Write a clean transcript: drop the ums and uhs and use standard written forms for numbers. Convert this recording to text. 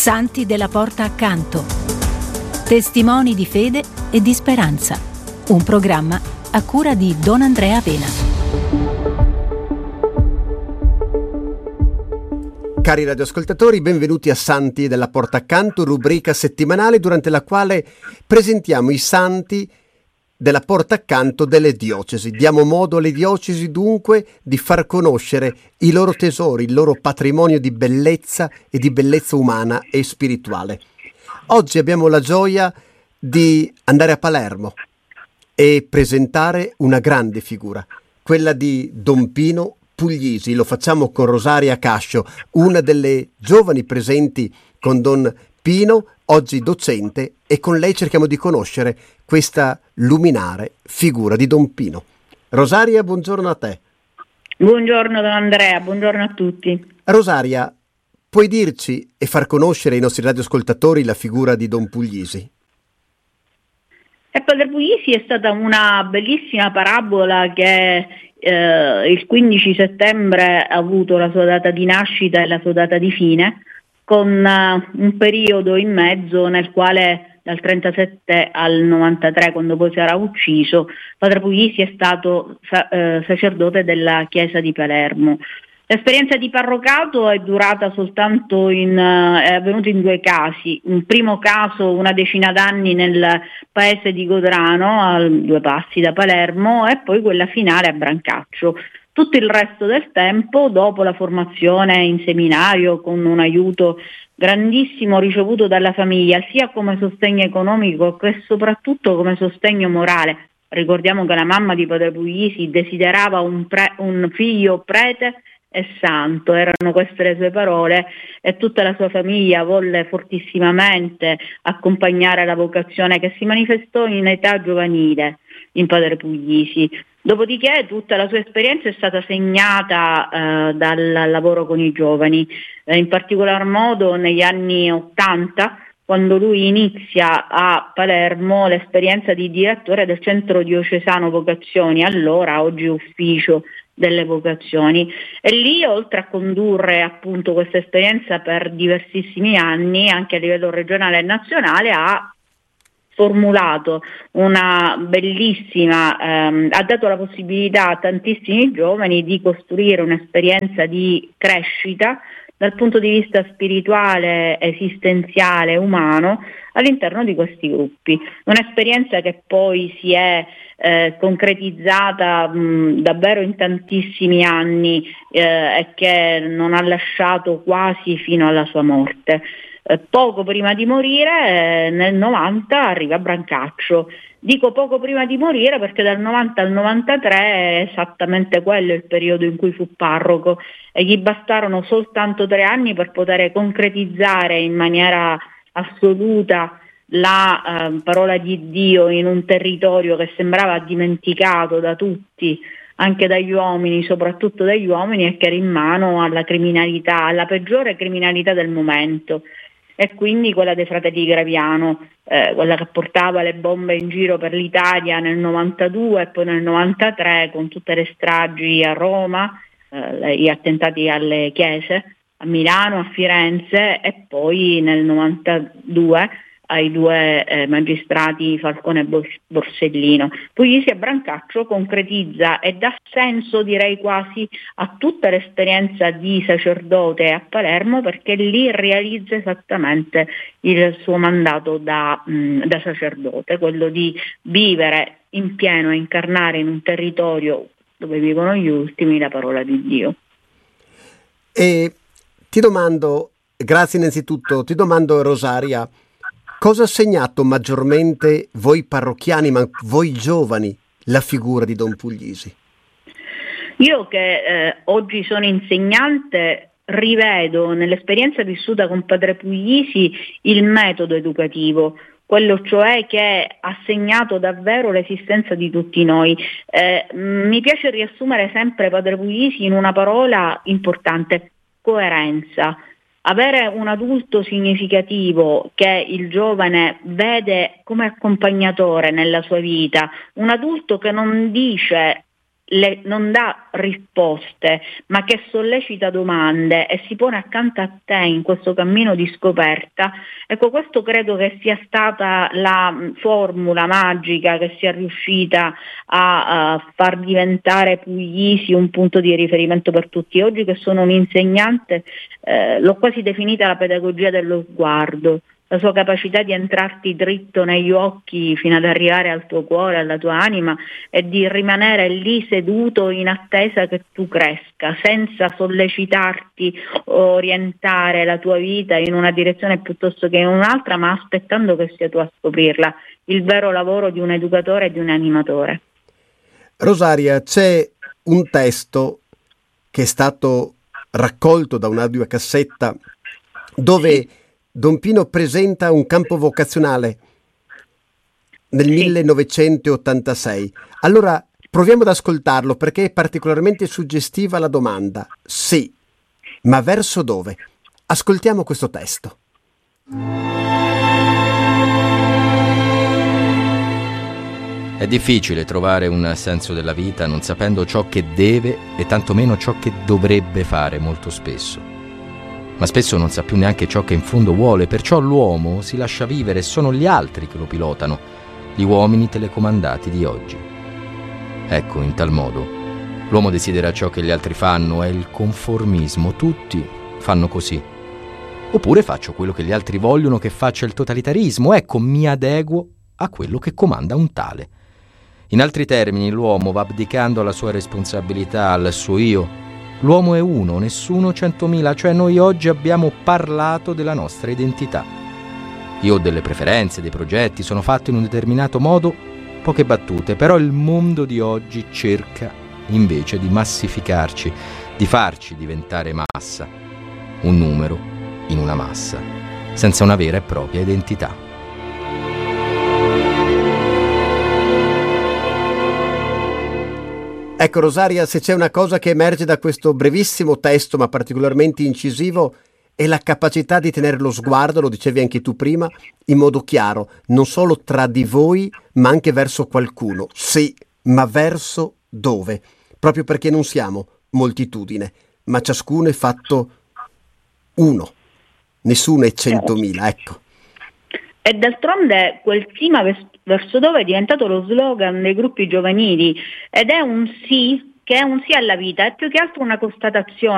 Santi della Porta Accanto. Testimoni di fede e di speranza. Un programma a cura di Don Andrea Pena. Cari radioascoltatori, benvenuti a Santi della Porta Accanto, rubrica settimanale durante la quale presentiamo i santi della porta accanto delle diocesi. Diamo modo alle diocesi dunque di far conoscere i loro tesori, il loro patrimonio di bellezza e di bellezza umana e spirituale. Oggi abbiamo la gioia di andare a Palermo e presentare una grande figura, quella di Don Pino Puglisi. Lo facciamo con Rosaria Cascio, una delle giovani presenti con Don Pino, oggi docente, e con lei cerchiamo di conoscere questa luminare figura di Don Pino. Rosaria, buongiorno a te. Buongiorno Don Andrea, buongiorno a tutti. Rosaria, puoi dirci e far conoscere ai nostri radioascoltatori la figura di Don Puglisi? Padre Puglisi è stata una bellissima parabola che il 15 settembre ha avuto la sua data di nascita e la sua data di fine, con un periodo in mezzo nel quale dal 37 al 93, quando poi sarà ucciso, Padre Puglisi è stato sacerdote della chiesa di Palermo. L'esperienza di parrocato è durata soltanto è avvenuta in due casi. Un primo caso una decina d'anni nel paese di Godrano, a 2 passi da Palermo, e poi quella finale a Brancaccio. Tutto il resto del tempo, dopo la formazione in seminario, con un aiuto grandissimo ricevuto dalla famiglia, sia come sostegno economico che soprattutto come sostegno morale. Ricordiamo che la mamma di Padre Puglisi desiderava un figlio prete e santo, erano queste le sue parole, e tutta la sua famiglia volle fortissimamente accompagnare la vocazione che si manifestò in età giovanile in Padre Puglisi. Dopodiché tutta la sua esperienza è stata segnata dal lavoro con i giovani, in particolar modo negli anni 80, quando lui inizia a Palermo l'esperienza di direttore del Centro Diocesano Vocazioni, allora oggi ufficio delle vocazioni, e lì, oltre a condurre appunto questa esperienza per diversissimi anni anche a livello regionale e nazionale, ha formulato una bellissima, ha dato la possibilità a tantissimi giovani di costruire un'esperienza di crescita dal punto di vista spirituale, esistenziale, umano all'interno di questi gruppi. Un'esperienza che poi si è concretizzata davvero in tantissimi anni e che non ha lasciato quasi fino alla sua morte. Poco prima di morire, nel 90, arriva a Brancaccio. Dico poco prima di morire perché dal 90 al 93 è esattamente quello il periodo in cui fu parroco, e gli bastarono soltanto 3 anni per poter concretizzare in maniera assoluta la parola di Dio in un territorio che sembrava dimenticato da tutti, anche dagli uomini, soprattutto dagli uomini, e che era in mano alla criminalità, alla peggiore criminalità del momento. E quindi quella dei fratelli Graviano, quella che portava le bombe in giro per l'Italia nel 92 e poi nel 93, con tutte le stragi a Roma, gli attentati alle chiese, a Milano, a Firenze, e poi nel 92 ai 2 magistrati Falcone e Borsellino. Puglisi a Brancaccio concretizza e dà senso, direi quasi, a tutta l'esperienza di sacerdote a Palermo, perché lì realizza esattamente il suo mandato da sacerdote, quello di vivere in pieno e incarnare in un territorio dove vivono gli ultimi la parola di Dio. E ti domando, grazie innanzitutto, Rosaria, cosa ha segnato maggiormente voi parrocchiani, ma voi giovani, la figura di Don Puglisi? Io che oggi sono insegnante rivedo nell'esperienza vissuta con Padre Puglisi il metodo educativo, quello cioè che ha segnato davvero l'esistenza di tutti noi. Mi piace riassumere sempre Padre Puglisi in una parola importante: coerenza. Avere un adulto significativo che il giovane vede come accompagnatore nella sua vita, un adulto che non dice non dà risposte, ma che sollecita domande e si pone accanto a te in questo cammino di scoperta, ecco, questo credo che sia stata la formula magica che sia riuscita a far diventare Puglisi un punto di riferimento per tutti. Oggi che sono un insegnante, l'ho quasi definita la pedagogia dello sguardo, la sua capacità di entrarti dritto negli occhi fino ad arrivare al tuo cuore, alla tua anima, e di rimanere lì seduto in attesa che tu cresca, senza sollecitarti o orientare la tua vita in una direzione piuttosto che in un'altra, ma aspettando che sia tu a scoprirla. Il vero lavoro di un educatore e di un animatore. Rosaria, c'è un testo che è stato raccolto da un'audiocassetta dove Don Pino presenta un campo vocazionale nel 1986. Allora proviamo ad ascoltarlo perché è particolarmente suggestiva la domanda. Sì, ma verso dove? Ascoltiamo questo testo. È difficile trovare un senso della vita non sapendo ciò che deve e tantomeno ciò che dovrebbe fare molto spesso. Ma spesso non sa più neanche ciò che in fondo vuole, perciò l'uomo si lascia vivere e sono gli altri che lo pilotano, gli uomini telecomandati di oggi. Ecco, in tal modo, l'uomo desidera ciò che gli altri fanno, è il conformismo, tutti fanno così. Oppure faccio quello che gli altri vogliono che faccia il totalitarismo, ecco, mi adeguo a quello che comanda un tale. In altri termini, l'uomo va abdicando alla sua responsabilità, al suo io. L'uomo è uno, nessuno 100.000, cioè noi oggi abbiamo parlato della nostra identità. Io ho delle preferenze, dei progetti, sono fatto in un determinato modo, poche battute, però il mondo di oggi cerca invece di massificarci, di farci diventare massa, un numero in una massa, senza una vera e propria identità. Ecco Rosaria, se c'è una cosa che emerge da questo brevissimo testo, ma particolarmente incisivo, è la capacità di tenere lo sguardo, lo dicevi anche tu prima, in modo chiaro, non solo tra di voi, ma anche verso qualcuno. Sì, ma verso dove? Proprio perché non siamo moltitudine, ma ciascuno è fatto uno. Nessuno è 100.000, ecco. E d'altronde quel sì ma verso dove è diventato lo slogan dei gruppi giovanili ed è un sì che è un sì alla vita, è più che altro una constatazione.